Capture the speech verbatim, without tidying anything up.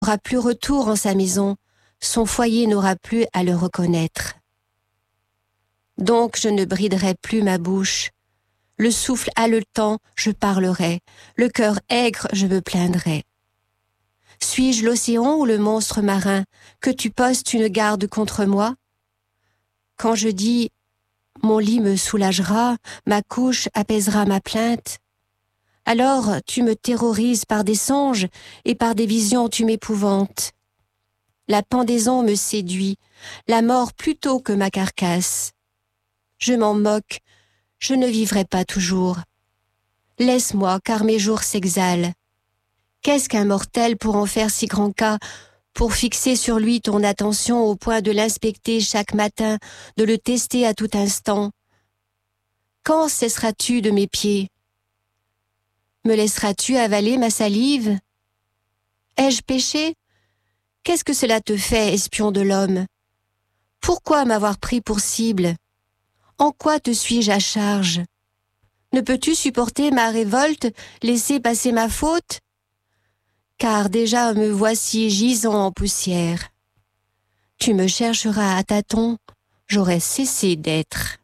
n'aura plus retour en sa maison, son foyer n'aura plus à le reconnaître. Donc je ne briderai plus ma bouche. Le souffle haletant, je parlerai. Le cœur aigre, je me plaindrai. Suis-je l'océan ou le monstre marin, que tu postes une garde contre moi? Quand je dis « mon lit me soulagera, ma couche apaisera ma plainte », alors tu me terrorises par des songes et par des visions tu m'épouvantes. La pendaison me séduit, la mort plutôt que ma carcasse. Je m'en moque, je ne vivrai pas toujours. Laisse-moi, car mes jours s'exhalent. Qu'est-ce qu'un mortel pour en faire si grand cas, pour fixer sur lui ton attention au point de l'inspecter chaque matin, de le tester à tout instant? Quand cesseras-tu de mes pieds? Me laisseras-tu avaler ma salive? Ai-je péché? Qu'est-ce que cela te fait, espion de l'homme? Pourquoi m'avoir pris pour cible? En quoi te suis-je à charge? Ne peux-tu supporter ma révolte, laisser passer ma faute? Car déjà me voici gisant en poussière. Tu me chercheras à tâtons, j'aurais cessé d'être.